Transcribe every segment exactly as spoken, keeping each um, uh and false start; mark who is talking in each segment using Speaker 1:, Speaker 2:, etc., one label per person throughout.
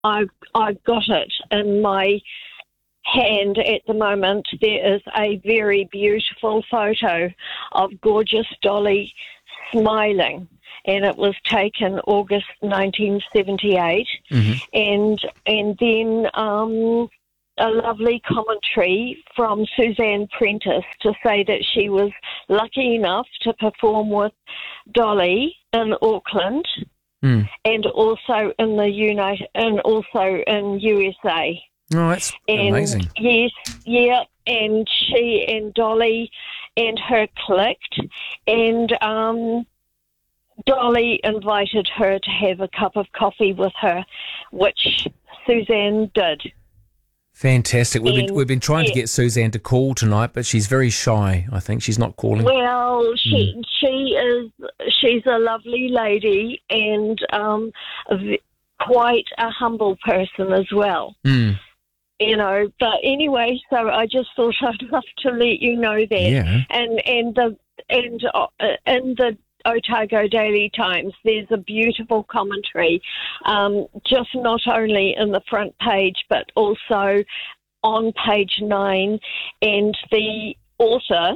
Speaker 1: I've, I've got it in my hand at the moment. There is a very beautiful photo of gorgeous Dolly smiling, and it was taken August nineteen seventy-eight. Mm-hmm. And and then um, a lovely commentary from Suzanne Prentice to say that she was lucky enough to perform with Dolly in Auckland. Mm. And also in the United, and also in U S A.
Speaker 2: Oh, that's
Speaker 1: and
Speaker 2: amazing.
Speaker 1: Yes, yeah, and she and Dolly and her clicked, and um, Dolly invited her to have a cup of coffee with her, which Suzanne did.
Speaker 2: Fantastic. We've
Speaker 1: and,
Speaker 2: been, we've been trying
Speaker 1: yeah.
Speaker 2: to get Suzanne to call tonight, but she's very shy, I think. She's not calling.
Speaker 1: Well, she
Speaker 2: mm.
Speaker 1: she is, she's a lovely lady and um, v- quite a humble person as well.
Speaker 2: Mm.
Speaker 1: You know, but anyway, so I just thought I'd love to let you know that.
Speaker 2: Yeah.
Speaker 1: And and the and uh, in the Otago Daily Times, there's a beautiful commentary, um, just not only in the front page, but also on page nine. And the author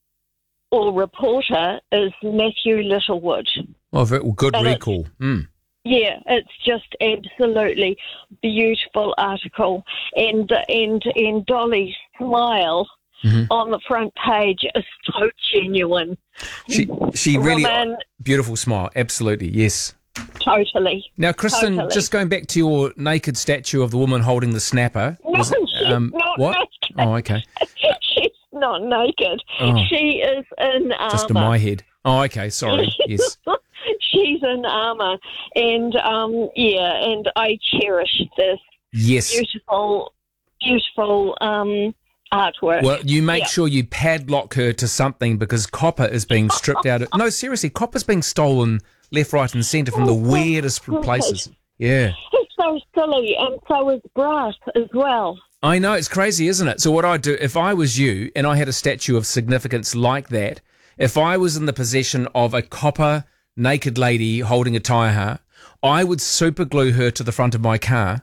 Speaker 1: or reporter is Matthew Littlewood.
Speaker 2: Oh, very, well, good
Speaker 1: and
Speaker 2: recall. Mm.
Speaker 1: Yeah, it's just absolutely beautiful article. And, and, and Dolly's smile Mm-hmm. on the front page is so genuine.
Speaker 2: She she really
Speaker 1: Roman,
Speaker 2: beautiful smile, absolutely, yes.
Speaker 1: Totally.
Speaker 2: Now, Kristen,
Speaker 1: totally.
Speaker 2: just going back to your naked statue of the woman holding the snapper.
Speaker 1: No,
Speaker 2: was,
Speaker 1: she's
Speaker 2: um,
Speaker 1: not
Speaker 2: what?
Speaker 1: naked.
Speaker 2: Oh, okay.
Speaker 1: She's not naked. Oh, she is in armour.
Speaker 2: Just in my head. Oh, okay, sorry, yes.
Speaker 1: She's in armour, and um, yeah, and I cherish this
Speaker 2: yes.
Speaker 1: beautiful, beautiful um artwork.
Speaker 2: Well, you make
Speaker 1: yeah.
Speaker 2: sure you padlock her to something because copper is being stripped out of... No, seriously, copper's being stolen left, right and centre from the weirdest places. Yeah.
Speaker 1: It's so silly, and so is brass as well.
Speaker 2: I know, it's crazy, isn't it? So what I'd do, if I was you and I had a statue of significance like that, if I was in the possession of a copper naked lady holding a taiaha, I would super glue her to the front of my car.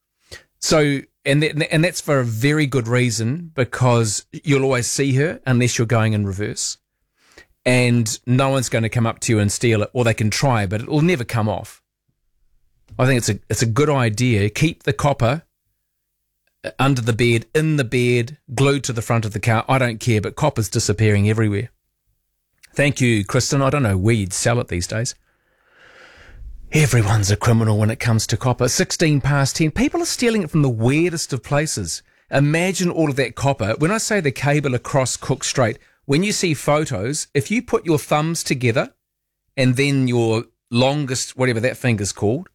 Speaker 2: So... And that, and that's for a very good reason, because you'll always see her unless you're going in reverse. And no one's going to come up to you and steal it, or they can try, but it will never come off. I think it's a it's a good idea. Keep the copper under the bed, in the bed, glued to the front of the car. I don't care, but copper's disappearing everywhere. Thank you, Kristen. I don't know where you'd sell it these days. Everyone's a criminal when it comes to copper. sixteen past ten. People are stealing it from the weirdest of places. Imagine all of that copper. When I say the cable across Cook Strait, when you see photos, if you put your thumbs together and then your longest, whatever that finger's called,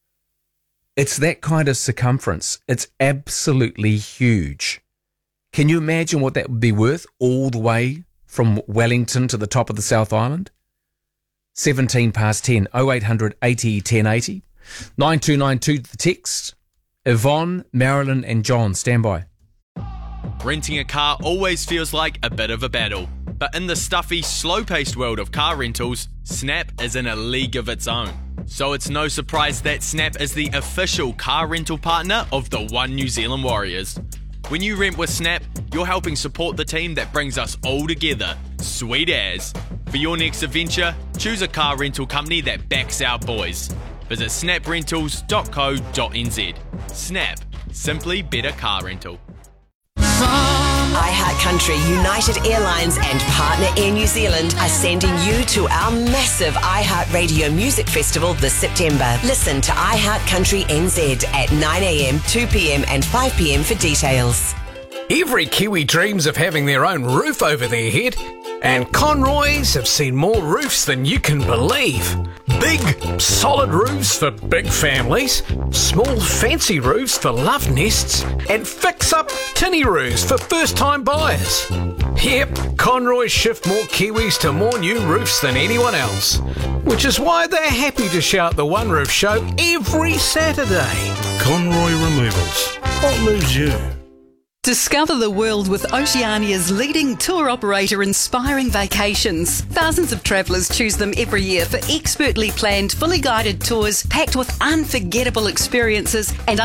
Speaker 2: it's that kind of circumference. It's absolutely huge. Can you imagine what that would be worth all the way from Wellington to the top of the South Island? seventeen past ten, oh eight hundred eighty ten eighty. nine two nine two the text. Yvonne, Marilyn and John, stand by.
Speaker 3: Renting a car always feels like a bit of a battle. But in the stuffy, slow-paced world of car rentals, Snap is in a league of its own. So it's no surprise that Snap is the official car rental partner of the One New Zealand Warriors. When you rent with Snap, you're helping support the team that brings us all together. Sweet as. For your next adventure, choose a car rental company that backs our boys. Visit snap rentals dot co dot n z. Snap. Simply better car rental.
Speaker 4: iHeartCountry, United Airlines and partner Air New Zealand are sending you to our massive iHeartRadio Music Festival this September. Listen to iHeartCountry N Z at nine a m, two p m and five p m for details.
Speaker 5: Every Kiwi dreams of having their own roof over their head, and Conroys have seen more roofs than you can believe. Big, solid roofs for big families, small, fancy roofs for love nests, and fix-up tinny roofs for first-time buyers. Yep, Conroys shift more Kiwis to more new roofs than anyone else, which is why they're happy to shout the One Roof Show every Saturday.
Speaker 6: Conroy Removals. What moves you? Discover the world with Oceania's leading tour operator, Inspiring Vacations. Thousands of travellers choose them every year for expertly planned, fully guided tours packed with unforgettable experiences and